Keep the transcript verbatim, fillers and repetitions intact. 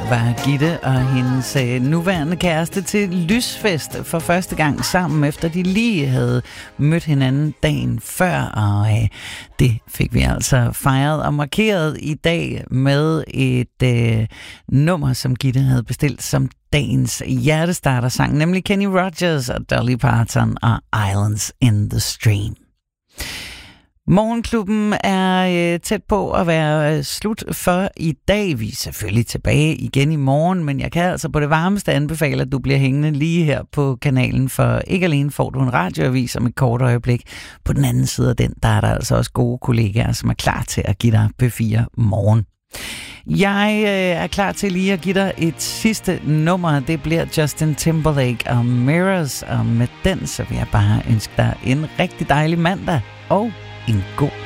var Gitte og hendes øh, nuværende kæreste til lysfest for første gang sammen, efter de lige havde mødt hinanden dagen før, og øh, det fik vi altså fejret og markeret i dag med et øh, nummer, som Gitte havde bestilt som dagens hjertestartersang, nemlig Kenny Rogers og Dolly Parton og Islands in the Stream. Morgenklubben er øh, tæt på at være øh, slut for i dag. Vi er selvfølgelig tilbage igen i morgen, men jeg kan altså på det varmeste anbefale, at du bliver hængende lige her på kanalen, for ikke alene får du en radioavis om et kort øjeblik. På den anden side af den, der er der altså også gode kollegaer, som er klar til at give dig P fire morgen. Jeg øh, er klar til lige at give dig et sidste nummer. Det bliver Justin Timberlake og Mirrors, og med den så vil jeg bare ønske dig en rigtig dejlig mandag og en god